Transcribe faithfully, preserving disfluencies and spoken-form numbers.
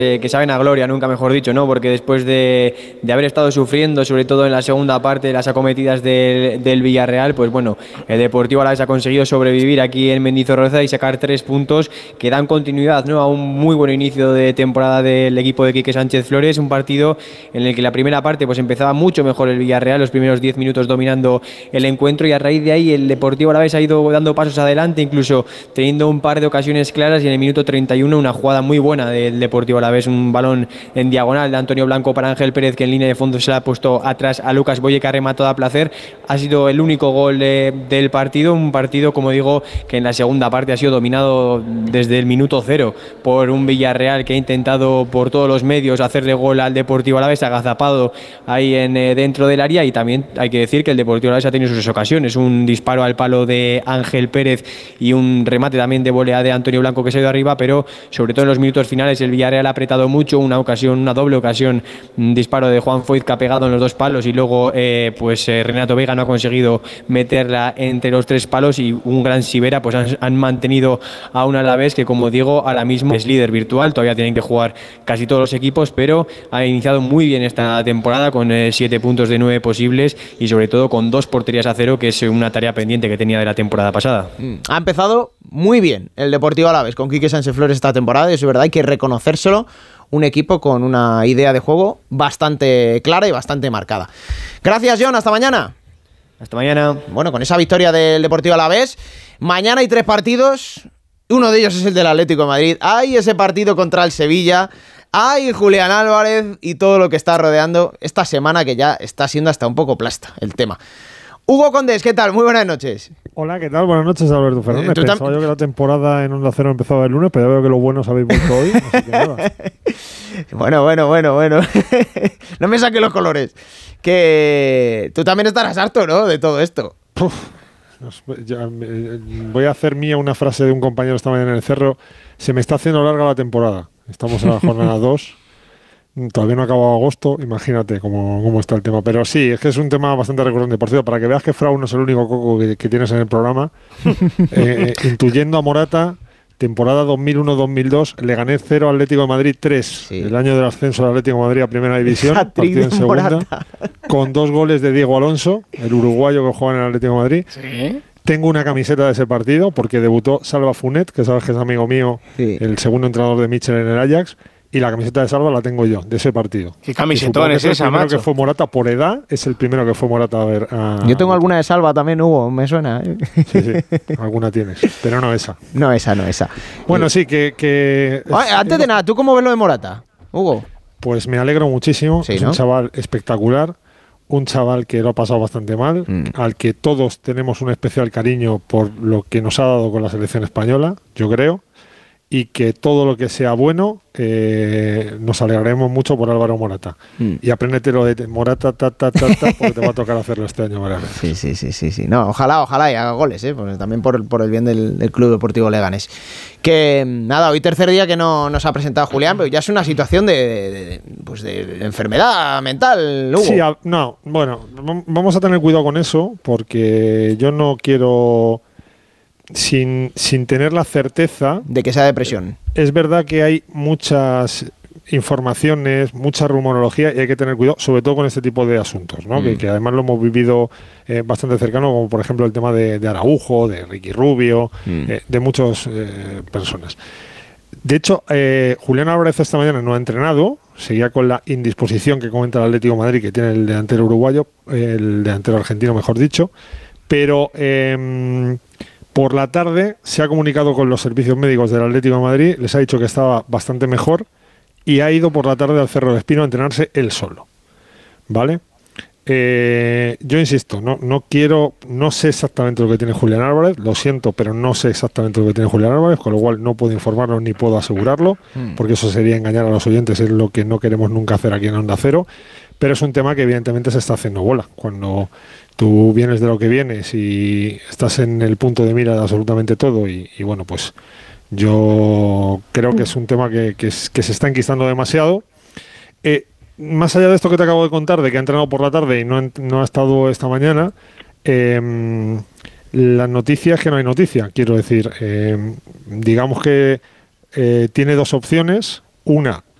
Eh, que saben a gloria, nunca mejor dicho, ¿no? Porque después de, de haber estado sufriendo, sobre todo en la segunda parte, las acometidas del, del Villarreal, pues bueno, el Deportivo Alavés ha conseguido sobrevivir aquí en Mendizorroza y sacar tres puntos que dan continuidad, ¿no?, a un muy buen inicio de temporada del equipo de Quique Sánchez Flores, un partido en el que la primera parte pues empezaba mucho mejor el Villarreal, los primeros diez minutos dominando el encuentro, y a raíz de ahí el Deportivo Alavés ha ido dando pasos adelante, incluso teniendo un par de ocasiones claras, y en el minuto treinta y uno una jugada muy buena del Deportivo Alavés, un balón en diagonal de Antonio Blanco para Ángel Pérez, que en línea de fondo se le ha puesto atrás a Lucas Boye, que ha rematado a placer. Ha sido el único gol de, del partido, un partido, como digo, que en la segunda parte ha sido dominado desde el minuto cero por un Villarreal que ha intentado por todos los medios hacerle gol al Deportivo Alavés, agazapado ahí en, eh, dentro del área. Y también hay que decir que el Deportivo Alavés ha tenido sus ocasiones, un disparo al palo de Ángel Pérez y un remate también de volea de Antonio Blanco que se ha ido arriba, pero sobre todo en los minutos finales el Villarreal ha apretado mucho, una ocasión, una doble ocasión, un disparo de Juan Foyt que ha pegado en los dos palos, y luego eh, pues eh, Renato Vega no ha conseguido meterla entre los tres palos, y un gran Sivera. Pues han, han mantenido a un Alavés que, como digo, ahora mismo es líder virtual. Todavía tienen que jugar casi todos los equipos, pero ha iniciado muy bien esta temporada con eh, siete puntos de nueve posibles, y sobre todo con dos porterías a cero, que es una tarea pendiente que tenía de la temporada pasada. Ha empezado muy bien el Deportivo Alavés con Quique Sánchez Flores esta temporada, y eso es verdad, hay que reconocérselo. Un equipo con una idea de juego bastante clara y bastante marcada. Gracias, John. Hasta mañana. Hasta mañana. Bueno, con esa victoria del Deportivo Alavés, mañana hay tres partidos. Uno de ellos es el del Atlético de Madrid. Hay ese partido contra el Sevilla. Hay Julián Álvarez y todo lo que está rodeando esta semana, que ya está siendo hasta un poco plasta el tema. Hugo Condés, ¿qué tal? Muy buenas noches. Hola, ¿qué tal? Buenas noches, Alberto Fernández. Eh, Pensaba tam- yo que la temporada en Onda Cero empezaba el lunes, pero ya veo que lo bueno os habéis vuelto hoy, así que nada. Bueno, bueno, bueno, bueno. No me saques los colores. Que tú también estarás harto, ¿no?, de todo esto. Uf, nos- ya, me- voy a hacer mía una frase de un compañero esta mañana en el Cerro. Se me está haciendo larga la temporada. Estamos en la jornada dos. Todavía no ha acabado agosto, imagínate cómo, cómo está el tema. Pero sí, es que es un tema bastante recurrente. Por cierto, para que veas que Frau no es el único coco que, que tienes en el programa, eh, intuyendo a Morata, temporada dos mil uno dos mil dos, Leganés cero, Atlético de Madrid tres. Sí. El año del ascenso del Atlético de Madrid a Primera División, partido en segunda, Morata, con dos goles de Diego Alonso, el uruguayo que juega en el Atlético de Madrid. Sí. Tengo una camiseta de ese partido porque debutó Salva Funet, que sabes que es amigo mío, sí, el segundo entrenador de Michel en el Ajax. Y la camiseta de Salva la tengo yo, de ese partido. ¿Qué camisetón es esa, macho? El primero que fue Morata por edad, es el primero que fue Morata a ver. A... Yo tengo alguna de Salva también, Hugo, me suena. ¿eh? Sí, sí, alguna tienes, pero no esa. No esa, no esa. Bueno, sí, que... que Oye, antes de nada, ¿tú cómo ves lo de Morata, Hugo? Pues me alegro muchísimo, sí, es, ¿no?, un chaval espectacular, un chaval que lo ha pasado bastante mal, mm. al que todos tenemos un especial cariño por lo que nos ha dado con la selección española, yo creo. Y que todo lo que sea bueno, eh, nos alegraremos mucho por Álvaro Morata. Mm. Y apréndete lo de Morata, ta, ta, ta, ta, porque te va a tocar hacerlo este año varias veces. Sí, sí, sí, sí, sí. No, ojalá, ojalá y haga goles, ¿eh? Pues también por, por el bien del, del Club Deportivo Leganés. Que nada, hoy tercer día que no nos ha presentado Julián, pero ya es una situación de, de, de, pues de enfermedad mental, Hugo. Sí, a, no, bueno, vamos a tener cuidado con eso, porque yo no quiero... Sin, sin tener la certeza de que sea depresión. Es verdad que hay muchas informaciones, mucha rumorología, y hay que tener cuidado, sobre todo con este tipo de asuntos, ¿no? Mm. Que, que además lo hemos vivido eh, bastante cercano, como por ejemplo el tema de, de Araujo, de Ricky Rubio, mm. eh, de muchas eh, personas. De hecho, eh, Julián Álvarez esta mañana no ha entrenado, seguía con la indisposición que comenta el Atlético de Madrid, que tiene el delantero uruguayo, el delantero argentino, mejor dicho, pero... Eh, por la tarde se ha comunicado con los servicios médicos del Atlético de Madrid, les ha dicho que estaba bastante mejor y ha ido por la tarde al Cerro de Espino a entrenarse él solo. ¿Vale? Eh, yo insisto, no, no quiero, no sé exactamente lo que tiene Julián Álvarez, lo siento, pero no sé exactamente lo que tiene Julián Álvarez, con lo cual no puedo informarlo ni puedo asegurarlo, mm. porque eso sería engañar a los oyentes, es lo que no queremos nunca hacer aquí en Onda Cero, pero es un tema que evidentemente se está haciendo bola. Cuando tú vienes de lo que vienes y estás en el punto de mira de absolutamente todo y, y bueno, pues yo creo que es un tema que, que, es, que se está enquistando demasiado. Eh, más allá de esto que te acabo de contar, de que ha entrenado por la tarde y no ha, no ha estado esta mañana, eh, la noticia es que no hay noticia. Quiero decir, eh, digamos que eh, tiene dos opciones. Una,